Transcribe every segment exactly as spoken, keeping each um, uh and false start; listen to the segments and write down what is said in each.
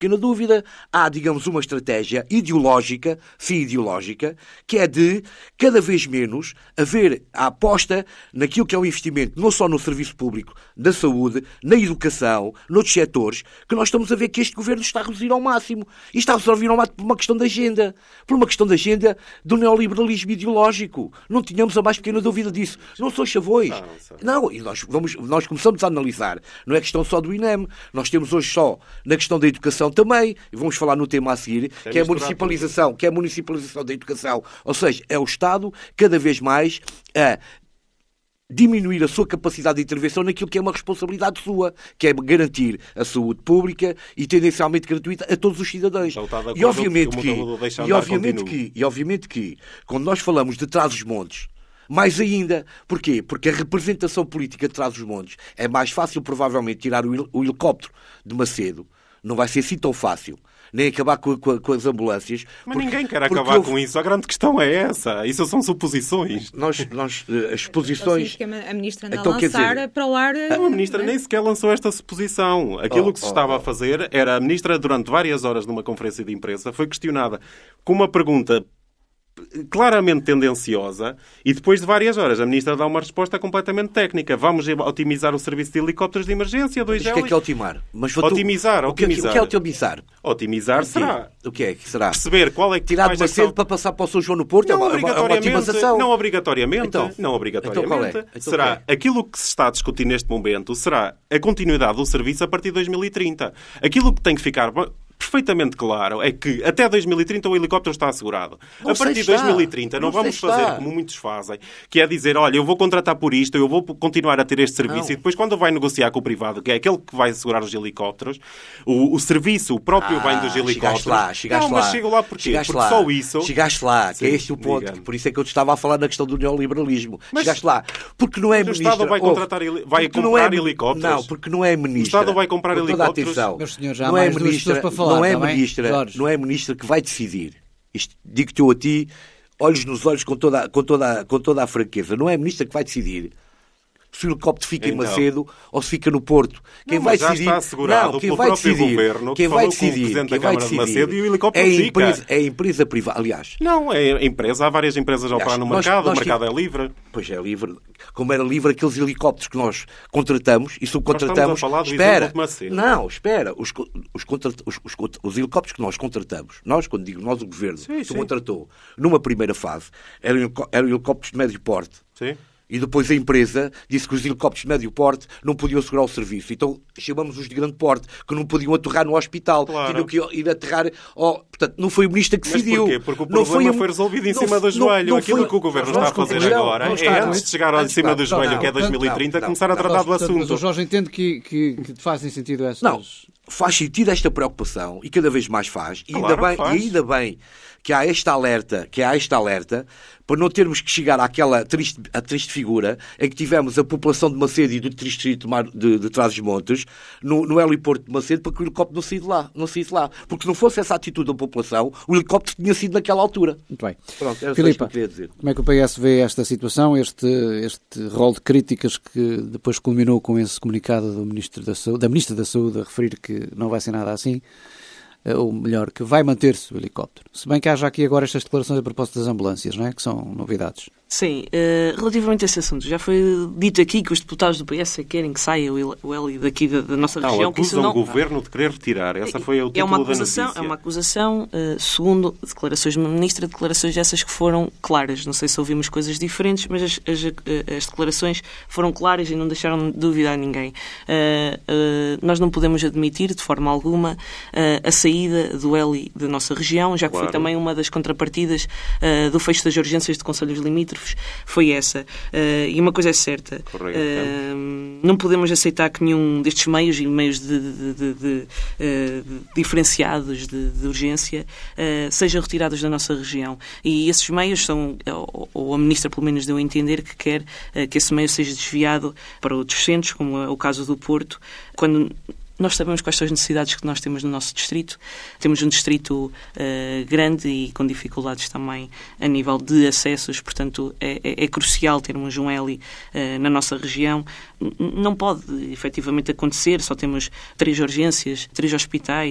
pequena dúvida. Há, digamos, uma estratégia ideológica, sim ideológica, que é de, cada vez menos, haver a aposta naquilo que é o investimento, não só no serviço público, da saúde, na educação, noutros setores, que nós estamos a ver que este governo está a reduzir ao máximo. E está a reduzir ao máximo por uma questão de agenda. Por uma questão de agenda do neoliberalismo ideológico. Não tínhamos a mais pequena dúvida disso. Não são chavões. Não, não, e nós, vamos, nós começamos a analisar. Não é questão só do I N E M. Nós temos hoje só na questão da educação também, e vamos falar no tema a seguir, que é a municipalização, que é a municipalização da educação. Ou seja, é o Estado cada vez mais a diminuir a sua capacidade de intervenção naquilo que é uma responsabilidade sua, que é garantir a saúde pública e tendencialmente gratuita a todos os cidadãos. Então, e obviamente que, e obviamente que, e obviamente que, quando nós falamos de Trás-os-Montes, mais ainda. Porquê? Porque a representação política de Trás-os-Montes é mais fácil, provavelmente, tirar o, hel- o helicóptero de Macedo. Não vai ser assim tão fácil. Nem acabar com, com, com as ambulâncias. Mas porque, ninguém quer acabar houve... com isso. A grande questão é essa. Isso são suposições. Nós, nós, as posições... A ministra anda Então, a quer lançar dizer, para o ar... Não, a ministra nem sequer lançou esta suposição. Aquilo Oh, que se oh, estava oh. a fazer era a ministra, durante várias horas numa conferência de imprensa, foi questionada com uma pergunta claramente tendenciosa e depois de várias horas a ministra dá uma resposta completamente técnica. Vamos otimizar o serviço de helicópteros de emergência. Dois Mas o que é que é otimar? Mas vou- Otimizar, o que é que- otimizar. O que é otimizar? Otimizar será O que é que será? perceber qual é que Tirar de quais é que Macedo são- para passar para o São João no Porto? É Não uma, é uma, é uma obrigatoriamente, otimização? não obrigatoriamente, Então, não obrigatoriamente. então qual é? Então será qual é? aquilo que se está a discutir neste momento será a continuidade do serviço a partir de dois mil e trinta. Aquilo que tem que ficar perfeitamente claro é que até dois mil e trinta o helicóptero está assegurado. Não a partir sei de dois mil e está. trinta não, Não sei vamos está. fazer como muitos fazem, que é dizer, olha, eu vou contratar por isto, eu vou continuar a ter este serviço Não. e depois quando vai negociar com o privado, que é aquele que vai assegurar os helicópteros, o, o serviço, o próprio Ah, bem dos helicópteros... chegaste lá, chegaste não, mas lá. chego lá porquê? Chegaste Porque lá. só isso... Chegaste lá, que Sim, é este o ponto. diga. Por isso é que eu te estava a falar na questão do neoliberalismo. Mas- Chegaste lá. Porque não é Mas o ministra... Estado vai ouve, contratar heli- vai porque não comprar é- helicópteros? Não, porque não é ministra. O Estado vai comprar com toda a helicópteros? atenção. Meus senhores, já há não é mais duas ministra, pessoas para falar, não é está bem? ministra, Jorge. não é ministra que vai decidir. Isto digo-te eu a ti, olhos nos olhos, com toda, a- com, toda, a- com toda a franqueza. Não é a ministra que vai decidir se o helicóptero fica Então. em Macedo ou se fica no Porto. Quem Não, vai mas já decidir, está assegurado não, quem pelo vai próprio decidir, governo, quem que vai falou com o decidir, Presidente quem da vai Câmara de decidir Macedo e o helicóptero é a fica. empresa, é a empresa privada, aliás. Não, é a empresa. Há várias empresas a operar no Nós- mercado. nós o mercado tive- é livre. Pois é, livre. Como era livre aqueles helicópteros que nós contratamos e subcontratamos. Nós estamos a falar do espera. exemplo de Macedo. Não, espera. Os, co- os, contra- os, os, os helicópteros que nós contratamos, nós, quando digo nós, o Governo, Sim, sim. contratou numa primeira fase, eram, helico- eram helicópteros de médio porte. Sim. E depois a empresa disse que os helicópteros de médio porte não podiam assegurar o serviço. Então chamamos os de grande porte, que não podiam aterrar no hospital. Claro. Tinham que ir aterrar... Oh, portanto, não foi o ministro que Mas decidiu. porquê? Porque o Não problema a- foi resolvido em não- cima do não- joelho. não Aquilo foi- que o Governo Nós está a fazer concordamos. agora Não é está. antes de chegar ao Antes cima não, do joelho, não, que é dois mil e trinta, não, começar a não, tratar do Portanto, mas assunto. o Jorge entende que, que, que te fazem sentido essas... Não, faz sentido esta preocupação e cada vez mais faz. E ainda Claro que bem, faz. e ainda bem que há esta alerta, que há esta alerta, para não termos que chegar àquela triste, à triste figura em que tivemos a população de Macedo e do distrito de, Mar- de, de Trás-os-Montes no, no heliporto de Macedo para que o helicóptero não saísse de lá, não saísse de lá. Porque se não fosse essa atitude da população, o helicóptero tinha sido naquela altura. Muito bem. Pronto, era só isto que Filipa, eu queria dizer. como é que o P S vê esta situação, este, este rol de críticas que depois culminou com esse comunicado do Ministro da Saúde, da Ministra da Saúde a referir que não vai ser nada assim, eh, ou melhor, que vai manter-se o helicóptero. Se bem que há já aqui agora estas declarações a propósito das ambulâncias, não é? Que são novidades. Sim, uh, relativamente a esse assunto, já foi dito aqui que os deputados do P S querem que saia o Heli- o Heli daqui da, da nossa Não, região. Que isso acusam não... o Governo de querer retirar. Essa foi o É título uma da acusação, notícia. é uma acusação uh, segundo declarações de uma ministra, declarações essas que foram claras. Não sei se ouvimos coisas diferentes, mas as, as, as declarações foram claras e não deixaram de duvidar ninguém. Uh, uh, nós não podemos admitir, de forma alguma, uh, a saída do Heli da nossa região, já que Claro. foi também uma das contrapartidas uh, do fecho das urgências de concelhos limítrofes, foi essa. Uh, e uma coisa é certa, Correto. uh, não podemos aceitar que nenhum destes meios, e meios de, de, de, de, uh, de diferenciados de, de urgência, uh, sejam retirados da nossa região. E esses meios são, ou, ou a Ministra pelo menos deu a entender que quer uh, que esse meio seja desviado para outros centros, como é o caso do Porto, quando... Nós sabemos quais são as necessidades que nós temos no nosso distrito. Temos um distrito uh, grande e com dificuldades também a nível de acessos, portanto é, é, é crucial termos um Heli uh, na nossa região. N- não pode efetivamente acontecer, só temos três urgências, três hospitais,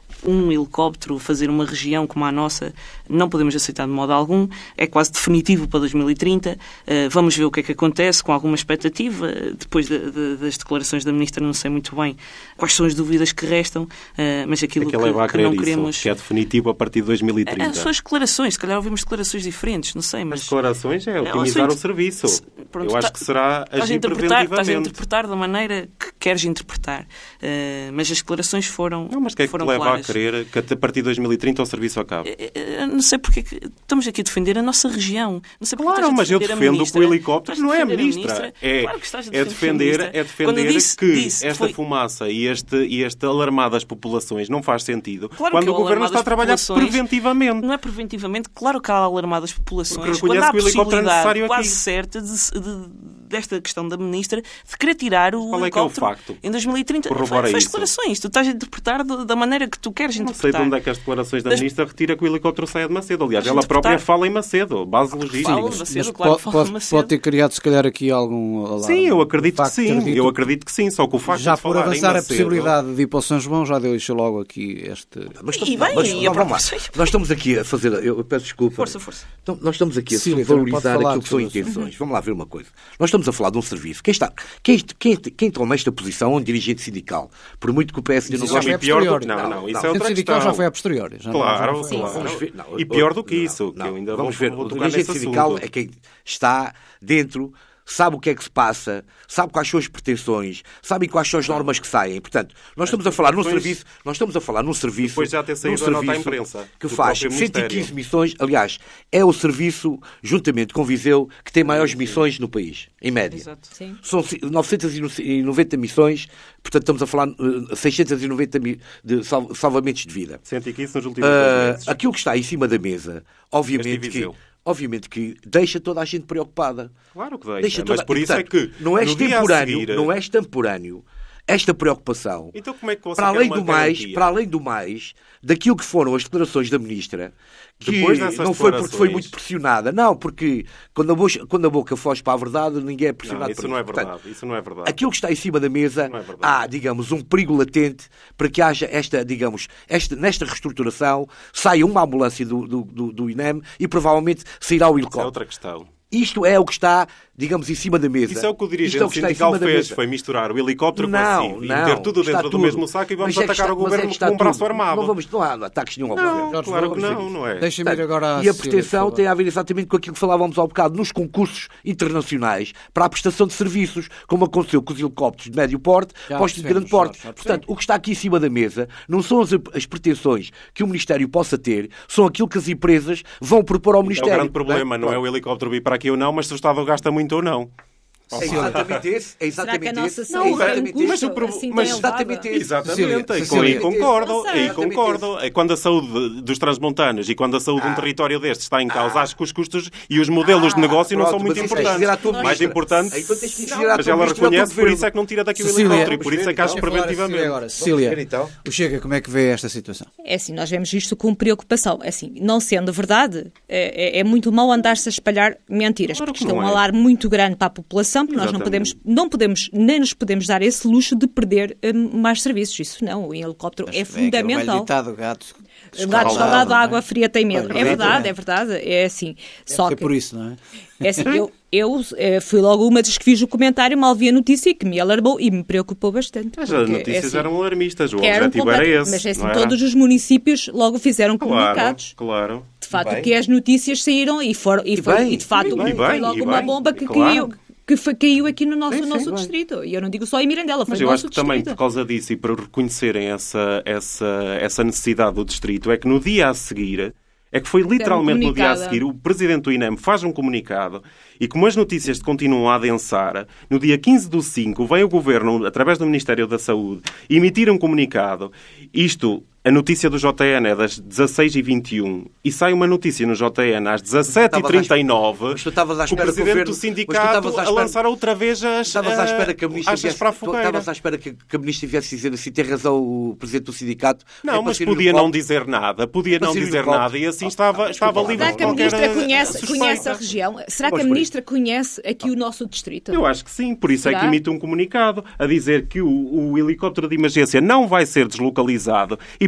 um helicóptero fazer uma região como a nossa, não podemos aceitar de modo algum. É quase definitivo para dois mil e trinta. Uh, vamos ver o que é que acontece, com alguma expectativa. Depois de, de, das declarações da Ministra, não sei muito bem quais são as dúvidas que restam, uh, mas aquilo é que, que, que, que não isso, queremos... que é definitivo a partir de dois mil e trinta. Uh, são as declarações. Se calhar ouvimos declarações diferentes, não sei, mas... As declarações é otimizar é, o serviço. Se, pronto, Eu acho tá, que será agir preventivamente. Estás a preventivamente. interpretar da maneira que queres interpretar. Uh, mas as declarações foram Não, mas que é que te leva claras. a querer que a partir de dois mil e trinta o serviço acabe? Eu não sei porque estamos aqui a defender a nossa região. Não sei porque claro, mas eu defendo que o helicóptero não é a ministra. ministra. É, claro que estás a é defender, é defender disse, que disse, esta foi... fumaça e este, e este alarmar das populações não faz sentido claro quando o governo está a trabalhar preventivamente. Não é preventivamente, claro que há alarmar das populações. Porque quando há a que o helicóptero é necessário quase aqui. certa de, de, desta questão da ministra de querer tirar o Qual é que é o helicóptero facto? em dois mil e trinta. Corrobora Foi isso. declarações. Tu estás a interpretar de, da maneira que tu queres Não interpretar. sei de onde é que as declarações da das... ministra retira que o helicóptero saia de Macedo. Aliás, Mas ela interpretar... própria fala em Macedo, base logística. Fala de Macedo, Mas claro pode, que fala pode, de Macedo. pode ter criado, se calhar, aqui algum alarme. Sim, eu acredito que sim. acredito... Eu acredito que sim. Só que o facto já de por falar avançar em Macedo... a possibilidade de ir para o São João, já deixa logo aqui este... Mas, E bem, mas, e não, a vamos lá. própria- Nós estamos aqui a fazer... Eu peço desculpa. Força, força. Então, nós estamos aqui a Cília, valorizar pode falar aquilo que são sobre isso. intenções. Vamos lá ver uma coisa. Nós estamos a falar de um serviço. Quem, está, quem, quem, quem toma esta posição é um dirigente sindical. Por muito que o P S D não Isso já goste... foi a pior do posteriori. que... Não, não, isso não. é O outra sindical questão. já foi a posteriori. Já não- Claro, já não foi. claro. Vamos ver, não, E pior do que não, isso, que não, eu ainda vamos vou, ver. vou O tocar dirigente nesse sindical assunto. é quem está dentro, sabe o que é que se passa, sabe quais são as pretensões, sabe quais são as normas que saem. Portanto, nós estamos a falar num depois- serviço, nós estamos a falar num serviço, Depois já ter saído num a nota à serviço imprensa que do faz próprio cento e quinze Ministério. missões. Aliás, é o serviço, juntamente com Viseu, que tem maiores missões no país, em média. Exato. Sim. São novecentas e noventa missões, portanto estamos a falar uh, seiscentos e noventa mi- de sal- salvamentos de vida. cento e quinze nos últimos Uh, dois meses. aquilo que está em cima da mesa, obviamente Este que, Viseu. obviamente que deixa toda a gente preocupada. Claro que deixa, Deixa mas toda- por e, isso portanto, é que não é no dia a extemporâneo, seguir- não é extemporâneo esta preocupação. Então como é que você para quer além uma do mais, garantia? para além do mais, daquilo que foram as declarações da ministra, que Depois dessas não foi porque foi declarações- muito pressionada, não, porque quando a, boca, quando a boca foge para a verdade, ninguém é pressionado Não, isso por não é Portanto, verdade. Isso não é verdade. aquilo que está em cima da mesa, Não é verdade. há, digamos, um perigo latente para que haja esta, digamos, esta, nesta reestruturação, saia uma ambulância do, do, do, do I N E M e provavelmente sairá o Isso é helicóptero. outra questão. Isto é o que está, digamos, em cima da mesa. Isso é o que o Isto dirigente é o que está em sindical cima da fez, mesa. foi misturar o helicóptero Não, passivo e não, meter tudo está dentro do tudo. mesmo saco e vamos Mas é que atacar está- o mas é governo que está com um braço tudo. armado. Não, vamos, não há ataques nenhum ao Não, governo. Jorge, claro vamos que ver não, isso. não é. Deixa-me ir agora à E a Cecília, pretensão por favor. tem a ver exatamente com aquilo que falávamos há bocado, nos concursos internacionais para a prestação de serviços, como aconteceu com os helicópteros de médio porte, Já postos de percebemos, grande porte. Jorge, já Portanto, o que está aqui em cima da mesa não são as, as pretensões que o Ministério possa ter, são aquilo que as empresas vão propor ao É o Ministério. grande problema, não é o helicóptero vir para aqui ou não, mas se o Estado gasta muito ou não. É exatamente esse. É exatamente Será que a nossa esse. saúde é exatamente tem um esse. custo pro- assim mas tão exatamente elevado? esse. Exatamente, Cecília, e com- Cecília. e concordo, Não sei. e concordo. É quando a saúde dos transmontanos e quando a saúde de um território destes está em causa, acho que os custos e os modelos de negócio não pronto, são muito mas isso tens de dizer à importantes. tua Mais ministra. importante, Então tens que dizer à mas tua ela ministra e ao teu reconhece, por governo. isso é que não tira daqui o Cecília, helicóptero e por isso é que acho Deixa eu falar a Cecília preventivamente. agora. Cecília, ver, então. o Chega, como é que vê esta situação? É assim, nós vemos isto com preocupação. É assim, não sendo verdade, é, é- é muito mau andar-se a espalhar mentiras, Claro porque que isto é não um é. alarme muito grande para a população, porque nós não Exatamente. podemos, não podemos, nem nos podemos dar esse luxo de perder hum, mais serviços. Isso não, o helicóptero é Aquele velho fundamental. ditado, gato O gato escaldado, a água fria tem medo. Olha, É verdade, exatamente. é verdade. É assim. Só É que, por isso, não é? é assim, eu, eu eh, fui logo uma das que fiz o comentário, mal vi a notícia, que me alarmou e me preocupou bastante. Mas as porque, notícias é assim, eram alarmistas, o eram objetivo era complet- esse. Mas é assim, não era? todos os municípios logo fizeram Claro, comunicados. claro. De facto, bem. que as notícias saíram e, foram, e, foi, bem, e de facto e bem, foi e logo bem, uma e bomba bem, que claro. caiu, que foi- caiu aqui no nosso, Sim, sim, nosso bem. distrito. E eu não digo só em Mirandela, foi Mas no eu nosso acho que também distrito. por causa disso e para reconhecerem essa, essa, essa necessidade do distrito, é que no dia a seguir, é que foi literalmente no dia a comunicado. seguir, o presidente do I N E M faz um comunicado e como as notícias continuam a adensar, no dia quinze do cinco vem o Governo, através do Ministério da Saúde, emitir um comunicado. Isto, a notícia do J N é das dezasseis e vinte e um e sai uma notícia no J N às dezassete e trinta e nove Mas tu estavas à o espera que o presidente governo- do mas tu sindicato estavas à a espera- lançar outra vez as, Estavas à espera que a eh, ministra achas viesse, para a tu fogueira. estavas à espera que, que a ministra viesse dizer assim, tem razão o presidente do sindicato. é Não, para mas ser podia helicóptero. não dizer nada, podia para não ser dizer helicóptero. nada e assim estava, estava livre Será de que a qualquer ministra conhece, suspeita. conhece a região? Será que Vamos a por ministra conhece aqui o nosso distrito? Eu acho que sim, por isso é Será? que emite um comunicado a dizer que o, o helicóptero de emergência não vai ser deslocalizado e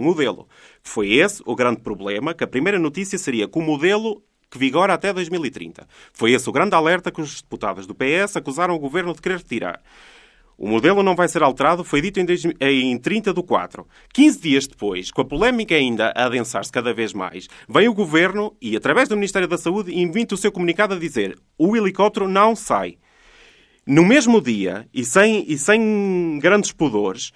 modelo. Foi esse o grande problema, que a primeira notícia seria que o modelo que vigora até dois mil e trinta. Foi esse o grande alerta que os deputados do P S acusaram o governo de querer retirar. O modelo não vai ser alterado, foi dito em trinta de quatro. quinze dias depois, com a polémica ainda a adensar-se cada vez mais, vem o Governo e, através do Ministério da Saúde, emite o seu comunicado a dizer o helicóptero não sai. No mesmo dia, e sem, e sem grandes pudores,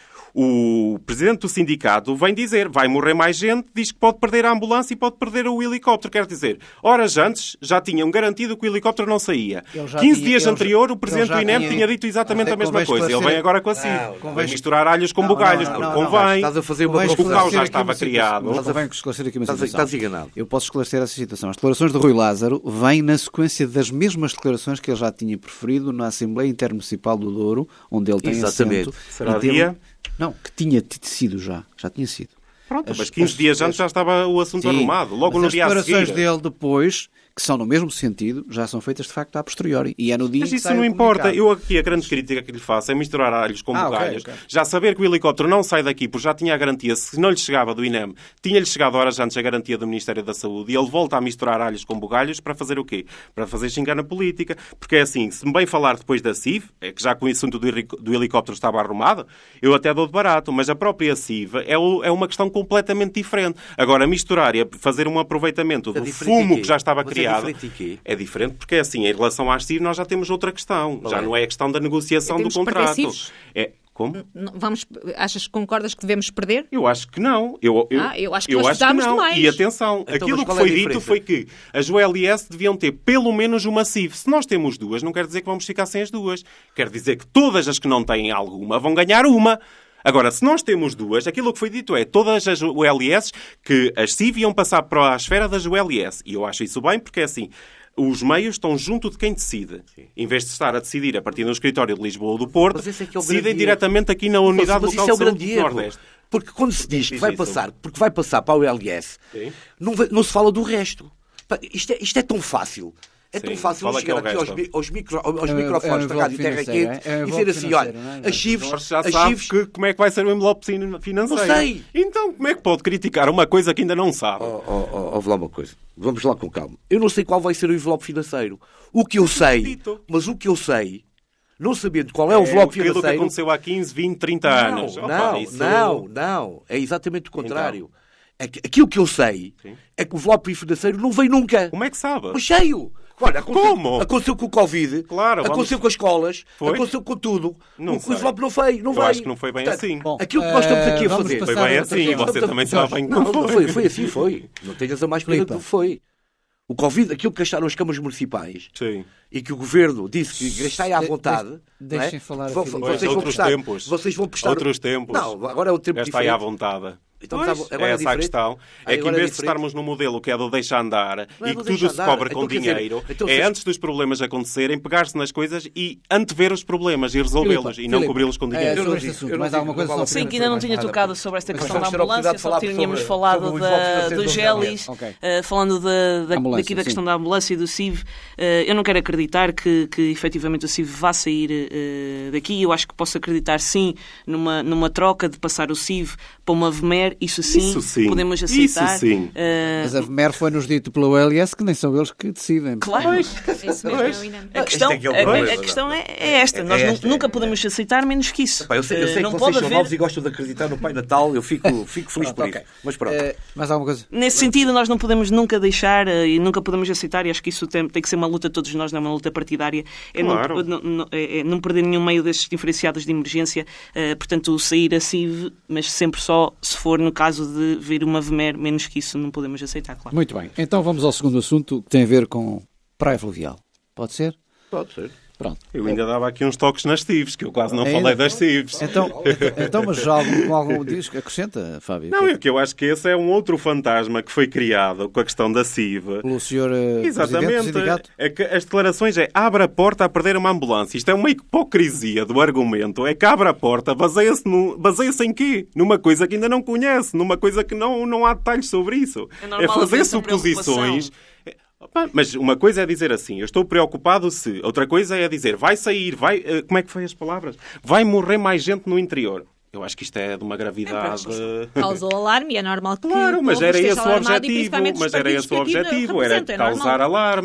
o presidente do sindicato vem dizer, vai morrer mais gente, diz que pode perder a ambulância e pode perder o helicóptero. Quer dizer, horas antes já tinham garantido que o helicóptero não saía. quinze tinha, dias anterior, já, o presidente do I N E M tinha, tinha dito exatamente a mesma coisa. Ele vem agora com a C I V. Vai misturar alhos com bugalhos, porque convém. Estás a fazer uma o caos já estava criado. Mas convém esclarecer aqui uma situação. Estás enganado. Eu posso esclarecer essa situação. As declarações de Rui Lázaro vêm na sequência das mesmas declarações que ele já tinha preferido na Assembleia Intermunicipal do Douro, onde ele tem exatamente. assento. Será dia? Não, que tinha sido já. Já tinha sido. Pronto, as, mas quinze as, dias as, antes já estava o assunto sim, arrumado. Logo no dia a seguir. As declarações dele depois, que são no mesmo sentido, já são feitas de facto a posteriori. E é no dia mas que isso não importa. Eu aqui a grande crítica que lhe faço é misturar alhos com ah, bugalhos. Okay, okay. Já saber que o helicóptero não sai daqui porque já tinha a garantia, se não lhe chegava do I N E M, tinha-lhe chegado horas antes a garantia do Ministério da Saúde e ele volta a misturar alhos com bugalhos para fazer o quê? Para fazer xingar na política. Porque é assim, se me bem falar depois da C I V, é que já com o assunto do helicóptero estava arrumado, eu até dou de barato, mas a própria C I V é, o, é uma questão completamente diferente. Agora, misturar e fazer um aproveitamento do fumo que já estava mas criado... É diferente, é diferente porque, assim, em relação às C I V nós já temos outra questão. Bom, já não é a questão da negociação do contrato. É... Como? Vamos, achas que concordas que devemos perder? Eu acho que não. Eu, eu, ah, eu acho que eu nós acho que não. Demais. E atenção, então, aquilo que foi é dito foi que as O L S deviam ter pelo menos uma C I V. Se nós temos duas, não quer dizer que vamos ficar sem as duas. Quer dizer que todas as que não têm alguma vão ganhar uma. Agora, se nós temos duas, aquilo que foi dito é todas as O L S que as C I V iam passar para a esfera das O L S. E eu acho isso bem porque é assim... Os meios estão junto de quem decide. Sim. Em vez de estar a decidir a partir do escritório de Lisboa ou do Porto, é é decidem diretamente aqui na unidade mas, mas local é de saúde do Nordeste. Porque quando se diz que vai passar, porque vai passar para a O L S, não, não se fala do resto. Isto é, isto é tão fácil. É tão Sim, fácil chegar aqui aos, aos, micro, aos é, microfones é da Rádio Terra Quente é, é e dizer assim, olha, é? as C I Vs... já sabe que, como é que vai ser o envelope financeiro. Não sei. Então, como é que pode criticar uma coisa que ainda não sabe? Oh, oh, oh, ouve lá uma coisa. Vamos lá com calma. Eu não sei qual vai ser o envelope financeiro. O que eu sei, mas o que eu sei... Não sabendo qual é o envelope financeiro... É aquilo que aconteceu há quinze, vinte, trinta não, anos. Não, Opa, isso... não, não. É exatamente o contrário. Então. É que, aquilo que eu sei Sim. é que o envelope financeiro não veio nunca. Como é que sabe? Mas cheio. Olha, aconteceu, Como? aconteceu com o Covid, claro, aconteceu vamos... com as escolas, foi? aconteceu com tudo. Não o envelope não veio. Não eu veio. acho que não foi bem Portanto, assim. Bom, aquilo que nós estamos aqui a fazer... Foi bem assim, e você também sabe bem que não, não foi. Foi assim, foi. Não tenhas a mais pena que foi. O Covid, aquilo que gastaram as câmaras municipais Sim. e que o governo disse que gastai à vontade... De, de, deixem é? falar Vão, vocês, vão outros prestar, tempos. vocês vão prestar... Outros tempos. Não, agora é o tempo gastai diferente. à vontade. Então, pois, agora é essa é a questão. Ah, é que em vez é de estarmos no modelo que é do deixa andar é e que tudo se cobra com então, dinheiro, dizer, então, é antes dos problemas acontecerem, pegar-se nas coisas e antever os problemas e resolvê-los e não cobri-los com dinheiro. É, sobre este assunto, mais alguma coisa? Não, sim, que ainda não tinha tocado sobre esta questão da ambulância, só tínhamos falado do Gelis, falando daqui da questão da ambulância e do C I V. Eu não quero acreditar que efetivamente o C I V vá sair daqui. Eu acho que posso acreditar, sim, numa troca de passar o C I V para uma V M E R, isso sim. Isso sim. Podemos aceitar. Isso sim. Uh... Mas a V M E R foi-nos dito pela O L S que nem são eles que decidem. Claro. Isso mesmo. A questão, é, é, a, a questão é, é esta. É, Nós é esta, nunca é, podemos é. aceitar menos que isso. Epá, eu sei, eu sei uh, que vocês são haver... novos e gostam de acreditar no Pai Natal. Eu fico, fico feliz pronto, por okay. isso. Mas pronto. Uh, mais alguma coisa? Nesse sentido, nós não podemos nunca deixar uh, e nunca podemos aceitar, e acho que isso tem, tem que ser uma luta de todos nós, não é uma luta partidária, é, claro. não, não, é, é não perder nenhum meio destes diferenciados de emergência. Uh, portanto, sair a C I V, mas sempre só se for no caso de vir uma V M E R, menos que isso não podemos aceitar, claro. Muito bem. Então vamos ao segundo assunto que tem a ver com praia fluvial. Pode ser? Pode ser. Pronto. Eu ainda dava aqui uns toques nas C I Vs, que eu quase não ainda? falei das C I Vs. Então, então mas já algum, algum diz que acrescenta, Fábio? Não, é que eu acho que esse é um outro fantasma que foi criado com a questão da C I V. Pelo senhor uh, Exatamente. É que as declarações é abre a porta a perder uma ambulância. Isto é uma hipocrisia do argumento. É que abre a porta, baseia-se, no, baseia-se em quê? Numa coisa que ainda não conhece, numa coisa que não, não há detalhes sobre isso. É, é fazer suposições... Mas uma coisa é dizer assim, eu estou preocupado se... Outra coisa é dizer, vai sair, vai... Como é que foi as palavras? Vai morrer mais gente no interior. Eu acho que isto é de uma gravidade... É, causou alarme e é normal que... Claro, mas era esse o objetivo. Mas era esse o objetivo, era causar alarme.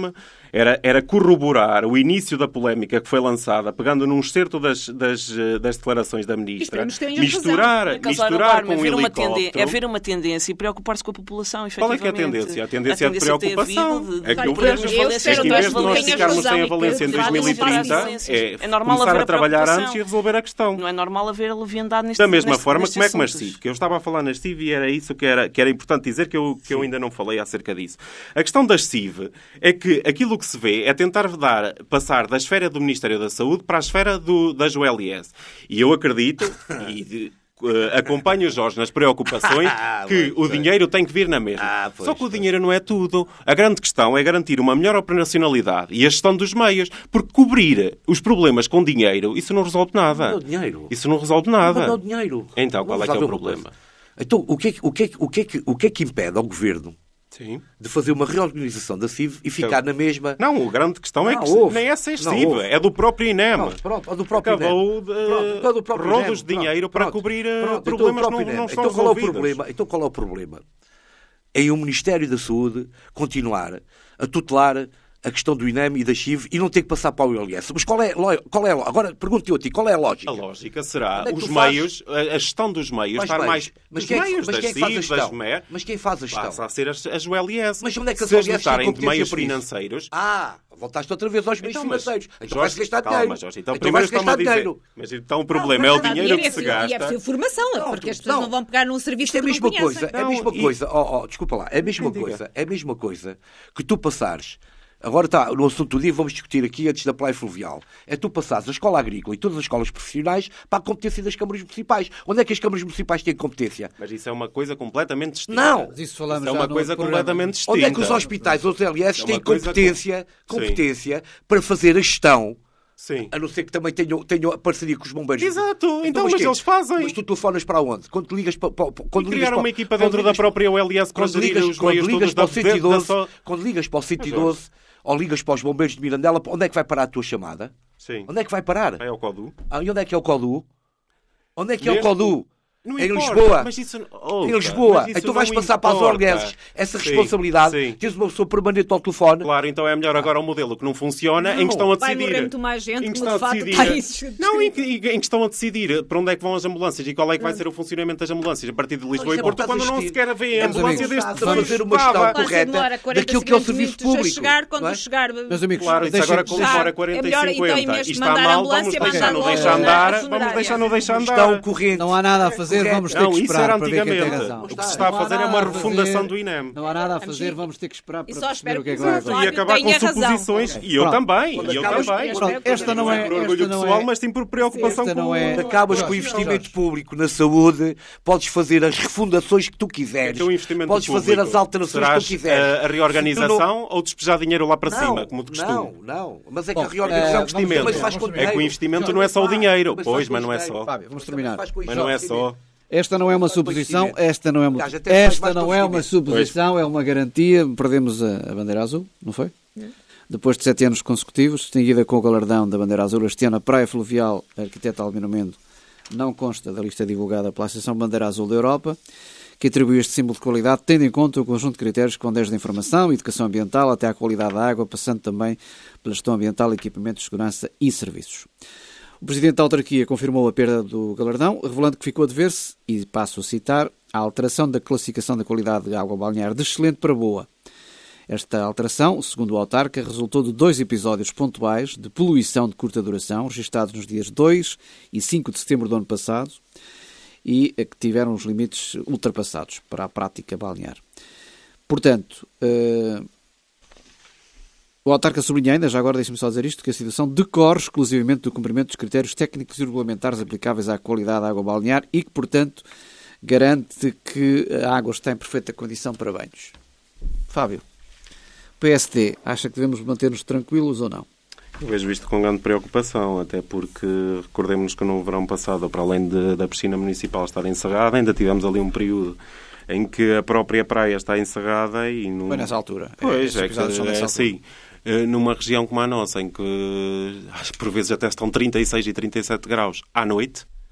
Era, era corroborar o início da polémica que foi lançada, pegando num excerto das, das, das declarações da Ministra, misturar, misturar com o helicóptero... É haver uma tendência e preocupar-se com a população, Qual é que é a tendência? A tendência, a tendência é de preocupação. De, de, é que eu vejo, eu é que em vez de nós ficarmos sem a Valência em dois mil e trinta, é, é começar a, a trabalhar antes e resolver a questão. Não é normal haver leviandade neste Da mesma neste, forma, nestes como é que nas assuntos. C I V? Que eu estava a falar nas C I V e era isso que era, que era importante dizer, que eu, que eu ainda não falei acerca disso. A questão das C I V é que aquilo que se vê é tentar dar, passar da esfera do Ministério da Saúde para a esfera do, das U L S. E eu acredito, e uh, acompanho o Jorge nas preocupações, que o dinheiro tem que vir na mesma. Ah, pois, Só que o pois. dinheiro não é tudo. A grande questão é garantir uma melhor operacionalidade e a gestão dos meios. Porque cobrir os problemas com dinheiro, isso não resolve nada. Não é dinheiro. Isso não resolve nada. Não é o dinheiro. Então, qual Não é que é o resolve problema? coisa. Então, o que é que, o que, é que, o que, é que, o que, é que impede ao Governo Sim. de fazer uma reorganização da C I V e ficar na mesma... Não, a grande questão é Não, que houve. nem é ser Não, C I V, houve. é do próprio I N E M. Não, pronto, do próprio Acabou de Pronto, então do próprio rodos I N E M. de dinheiro Pronto, para pronto, cobrir eh, pronto, então problemas do que não, próprio I N E M. não estão então, qual é o resolvidos. problema? Então qual é o problema? Em o Ministério da Saúde continuar a tutelar a questão do I N E M e da C I V e não ter que passar para o U L S. Mas qual é, qual é agora pergunto-te eu a ti, qual é a lógica? A lógica será Onde é que os tu fazes? meios, a a gestão dos meios, Mas estar bem, mais mas dos quem é que- meios, mas das quem é que faz a C I V, das gestão? M E R, Mas quem faz a gestão? passa a ser as, as U L S. Mas onde é que as Se U eles L S têm dotarem de competência meios para isso? financeiros... Ah, voltaste outra vez aos meios Então, mas, financeiros. Então Jorge, vais gastar calma, dinheiro. Jorge, então, então primeiro vais estão-me a gastar dizer, dinheiro. mas então o problema Não, é o mas dinheiro e que é se preciso- E é gasta. preciso formação, Não, porque as tu- pessoas não. não vão pegar num serviço Isto é a que não mesma conhecem. coisa, é a Não, mesma e- coisa, oh, oh, desculpa lá, é a mesma Diga. coisa, é a mesma coisa que tu passares, agora está, no assunto do dia vamos discutir aqui antes da Praia Fluvial, é tu passares a escola agrícola e todas as escolas profissionais para a competência das câmaras municipais. Onde é que as câmaras municipais têm competência? Mas isso é uma coisa completamente distinta. Não! Mas isso falamos Isso é já uma no coisa programa. completamente distinta. Onde é que os hospitais ou os L S É uma têm coisa competência, com- competência para fazer a gestão? Sim. A não ser que também tenham, tenham a parceria com os bombeiros. Exato, então, mas quê? eles fazem. Mas tu telefonas para onde? Quando tu ligas para... para quando E ligas criaram para, uma equipa quando dentro ligas- da própria U L S para Quando gerir ligas, os quando meios ligas todos para o da, cento e da, doze, só... quando ligas para o cento e doze ou ligas para os bombeiros de Mirandela, onde é que vai parar a tua chamada? Sim. Onde é que vai parar? É o Codu. Ah, e onde é que é o Codu? Onde é que é o Neste- Codu? Não Em importa, Lisboa. mas isso- ouça, Em Lisboa. mas isso Então vais não passar para as importa. O L S essa Sim, responsabilidade. sim. Tens uma pessoa permanente ao telefone. Claro, então é melhor agora o modelo que não funciona, Não. em que estão a Vai decidir. morrer muito mais gente, em que como estão de a facto decidir. está isso Não, em que, em que estão a decidir para onde é que vão as ambulâncias e qual é que vai ser o funcionamento das ambulâncias a partir de Lisboa Não, e isso é Porto, porque quando estás a não discutir. sequer vê a Meus ambulância amigos, deste estás a fazer uma estava. gestão correta demora quarenta, daquilo que é o cinquenta serviço minutos público. a chegar, quando não é? chegar... Meus amigos, Claro, isso deixem- agora como Já, demora quarenta é melhor, e então, em cinquenta. vez de Isto está mandar a mal, vamos ambulância, deixar mandar não logo deixar na andar, vamos funerária. deixar não deixar Gestão andar. corrente. Não há nada a fazer, Correto. vamos ter Não, que isso era esperar para ver quem tem antigamente. razão. O que se está a Não há fazer é nada uma a refundação fazer. do I N E M. Não há nada a A fazer, mexer. vamos ter que esperar E para só perceber espero o que é que que vai o acontecer. E acabar com tenha razão. suposições. E eu Pronto. também. Quando E eu acabas- também. Pronto, esta não é... Por orgulho Esta não pessoal, é... mas tem por preocupação Esta com... não é- Acabas com o investimento público na saúde, podes fazer as refundações que tu quiseres, Então, o investimento podes público, fazer as alterações serás, que tu quiseres. A, a reorganização Se tu não- ou despejar dinheiro lá para Não, cima, como de costume? não, não. Mas é que Bom, a reorganização eh, também se investimento. faz com É que o dinheiro. investimento não é só o dinheiro. Mas Pois, faz com mas não é dinheiro. só. Fábio, vamos terminar. Faz com Mas não é só. Esta não é uma suposição, esta não é uma, Gajo até faz esta mais não é uma conhecimento. suposição, é uma garantia. Perdemos a, a bandeira azul, não foi? Depois de sete anos consecutivos, distinguida com o galardão da bandeira azul, este ano a Praia Fluvial, a arquiteta Albino Mendo, não consta da lista divulgada pela Associação Bandeira Azul da Europa, que atribui este símbolo de qualidade, tendo em conta o conjunto de critérios que vão desde a informação, educação ambiental, até à qualidade da água, passando também pela gestão ambiental, equipamentos de segurança e serviços. O Presidente da Autarquia confirmou a perda do galardão, revelando que ficou a dever-se, e passo a citar, a alteração da classificação da qualidade de água balnear de excelente para boa. Esta alteração, segundo o autarca, resultou de dois episódios pontuais de poluição de curta duração, registados nos dias dois e cinco de setembro do ano passado, e que tiveram os limites ultrapassados para a prática balnear. Portanto, uh, o autarca sublinha ainda, já agora deixe-me só dizer isto, que a situação decorre exclusivamente do cumprimento dos critérios técnicos e regulamentares aplicáveis à qualidade da água balnear e que, portanto, garante que a água está em perfeita condição para banhos. Fábio, P S D, acha que devemos manter-nos tranquilos ou não? Eu vejo isto com grande preocupação, até porque recordemos que no verão passado, para além de, da piscina municipal estar encerrada, ainda tivemos ali um período em que a própria praia está encerrada e... Num... Foi nessa altura. Pois, é, é, que, é assim, numa região como a nossa, em que por vezes até estão trinta e seis e trinta e sete graus à noite,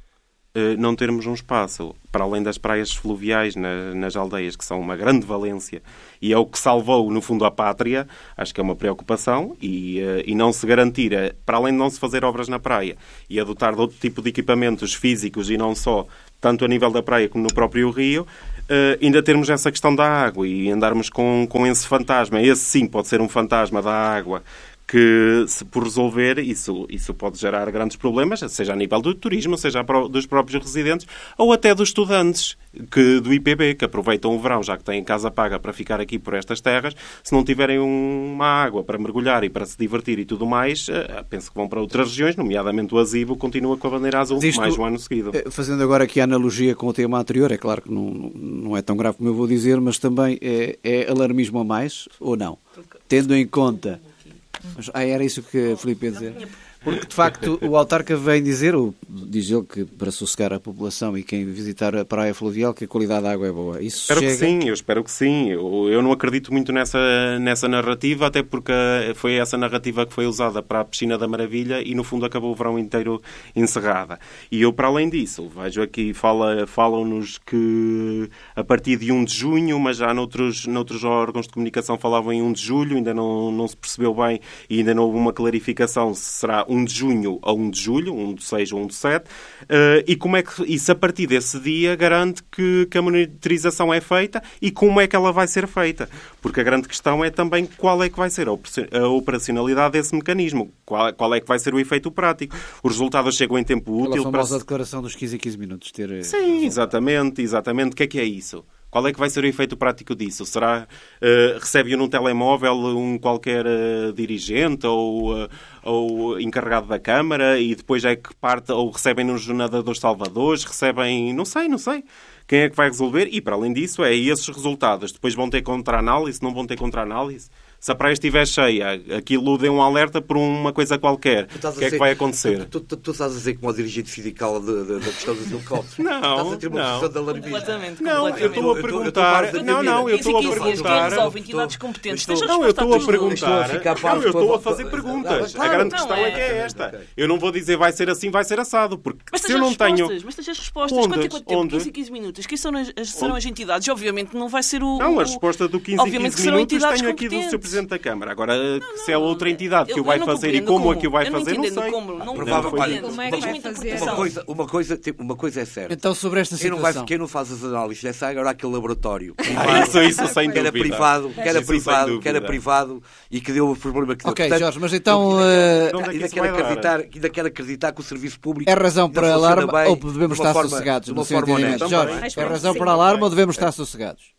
não termos um espaço, para além das praias fluviais na, nas aldeias, que são uma grande valência, e é o que salvou, no fundo, a pátria, acho que é uma preocupação, e, e não se garantir, para além de não se fazer obras na praia, e adotar de outro tipo de equipamentos físicos, e não só, tanto a nível da praia como no próprio rio, Uh, ainda termos essa questão da água e andarmos com, com esse fantasma. Esse sim pode ser um fantasma da água que, se por resolver, isso, isso pode gerar grandes problemas, seja a nível do turismo, seja dos próprios residentes ou até dos estudantes que, do I P B, que aproveitam o verão, já que têm casa paga para ficar aqui por estas terras. Se não tiverem uma água para mergulhar e para se divertir e tudo mais, uh, penso que vão para outras regiões, nomeadamente o Azibo continua com a bandeira azul Isto, mais um ano seguido. Fazendo agora aqui a analogia com o tema anterior, é claro que não, não é tão grave como eu vou dizer, mas também é, é alarmismo a mais ou não? Tendo em conta... Ah, era isso que a Filipe ia dizer? Porque, de facto, o autarca vem dizer, ou diz ele que para sossegar a população e quem visitar a praia fluvial, que a qualidade da água é boa. Isso espero chega... que sim, eu espero que sim. Eu, eu não acredito muito nessa, nessa narrativa, até porque foi essa narrativa que foi usada para a Piscina da Maravilha e, no fundo, acabou o verão inteiro encerrada. E eu, para além disso, vejo aqui, fala, falam-nos que a partir de um de junho, mas já noutros, noutros órgãos de comunicação falavam em um de julho, ainda não, não se percebeu bem e ainda não houve uma clarificação se será um de junho ou um de julho, um de seis ou um de sete, uh, e como é que isso a partir desse dia garante que, que a monitorização é feita e como é que ela vai ser feita, porque a grande questão é também qual é que vai ser a operacionalidade desse mecanismo, qual, qual é que vai ser o efeito prático. Os resultados chegam em tempo útil. Aquela famosa para... declaração dos quinze em quinze minutos. Ter... Sim, exatamente, exatamente. O que é que é isso? Qual é que vai ser o efeito prático disso? Será, uh, recebe-o num telemóvel um qualquer uh, dirigente ou, uh, ou encarregado da Câmara e depois é que parte, ou recebem nos nadadores salvadores, recebem, não sei, não sei. Quem é que vai resolver? E, para além disso, é esses resultados. Depois vão ter contra-análise, não vão ter contra-análise? Se a praia estiver cheia, aquilo dê um alerta por uma coisa qualquer. O que é que vai acontecer? Tu, tu, tu estás a dizer como o dirigente sindical da questão dos helicópteros. Não, estás a ter uma não. posição de alarmismo. Completamente, não, completamente. eu estou a perguntar... Não, não, eu estou a perguntar... Resolve entidades competentes. Não, eu estou a perguntar... Não, eu estou a fazer Ah, perguntas. claro, A grande não questão é. é que é esta. Eu não vou dizer vai ser assim, vai ser assado, porque Mas se eu não tenho... Mas tens as respostas. Onde? Quanto é quanto tempo? Onde? quinze e quinze minutos. Quem são as, as, serão as entidades? Obviamente não vai ser o... Não, o... a resposta do quinze e Obviamente quinze que serão minutos entidades tenho aqui do competentes. senhor Presidente da Câmara. Agora, se é outra entidade que Eu- o vai eu não fazer e compreendo como é como. que o vai Eu não fazer, não entendo sei. como. Não Provável- compreendo. olha, como é que Diz-me vai uma fazer? interpretação. Uma coisa, uma, coisa, uma coisa é certa. Então, sobre esta Quem não, situação... vai, quem não faz as análises dessa água era aquele laboratório. Ah, isso, isso sem que era dúvida. privado, que era Isso sem privado, dúvida. que era privado e que deu o problema que deu. Ok, Portanto, Jorge, mas então... eu- eh, Onde é que ainda isso quero vai dar? acreditar, ainda quero acreditar que o serviço público É razão ainda para funciona alarme bem, ou devemos de uma estar forma- sossegados? de No uma seu forma entendimento? honesta. Jorge, Também. é razão Sim, para alarme também. ou devemos estar sossegados?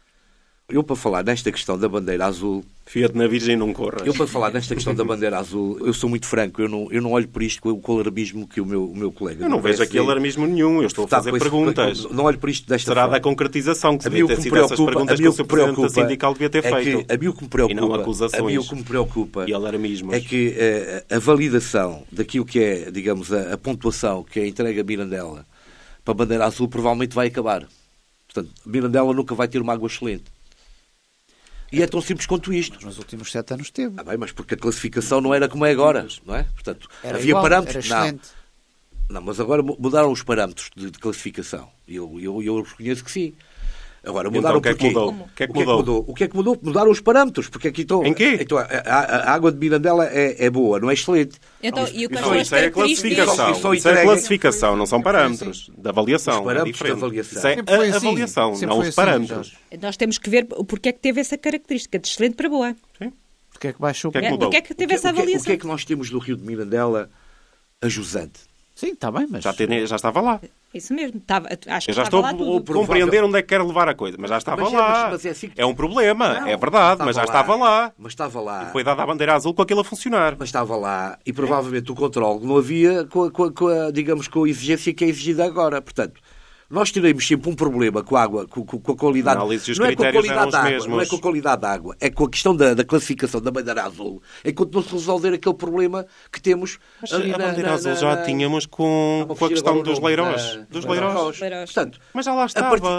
Eu, para falar nesta questão da bandeira azul, Fia-te na Virgem, não corras. eu para falar nesta questão da bandeira azul, eu sou muito franco, eu não, eu não olho por isto com o alarmismo que o meu, o meu colega. Eu não do vejo P S D aqui alarmismo nenhum. Eu estou a está fazer com esse- perguntas. Não olho por isto desta Será forma. da concretização que A mim devia o ter que me sido essas preocupa, perguntas a mim que o o que seu me Presidente da preocupa Sindical devia ter é feito. que a mim o que me E preocupa, não a mim acusações o que me preocupa e alarmismos. é que eh, a validação daquilo que é, digamos, a, a pontuação que é entregue a Mirandela para a bandeira azul provavelmente vai acabar. Portanto, Mirandela nunca vai ter uma água excelente. E é tão simples quanto isto. Nos últimos sete anos teve. Ah, bem, mas porque a classificação não era como é agora, não é? Portanto, Era havia igual, parâmetros. era Não, excelente. não, mas agora mu- mudaram os parâmetros de, de classificação. E eu, eu, eu reconheço que sim. Agora, Então, mudaram o que é que porquê? mudou? Como? O que é que O que é que mudou? mudou? O que é que mudou? Mudaram os parâmetros. Porque aqui estão... Em quê? Então, a, a- a água de Mirandela é, é boa, não é excelente. Então, e o que Não, são as isso é a características? classificação. Isso só Isso é a entrega- classificação, não são parâmetros da avaliação. Os parâmetros é diferente. da avaliação. Isso é Sempre foi a assim. avaliação, Sempre não foi os assim, parâmetros. Jorge. Nós temos que ver o porquê é que teve essa característica, de excelente para boa. Porque é que baixou? Que é que É, mudou? porque é que teve O que- essa o que, o avaliação? que é que nós temos do Rio de Mirandela a jusante? Sim, está bem, mas... Já, tem- já estava lá. Isso mesmo. Estava, acho que Eu já estava estou lá a tudo. compreender onde é que quer levar a coisa, mas já estava Mas é, lá. mas- mas é assim que- É um problema, Não, é verdade, estava mas já lá. estava lá. Mas estava lá. Foi dada a bandeira azul com aquilo a funcionar. Mas estava lá e provavelmente o controle não havia com a, com a- com a, digamos, com a exigência que é exigida agora. Portanto, nós teremos sempre um problema com a água, com, com- com a qualidade. Análise e os não é com a critérios qualidade eram da os água, mesmos. não é com a qualidade da água, é com a questão da, da classificação da bandeira azul. Enquanto não se resolver aquele problema que temos Mas ali a na, bandeira na, azul na, já na- tínhamos com, Ah, vou com a fugir questão agora o dos nome, leirós. na- Dos na- leirós. Leirós. Portanto, Mas já lá a estava. partir-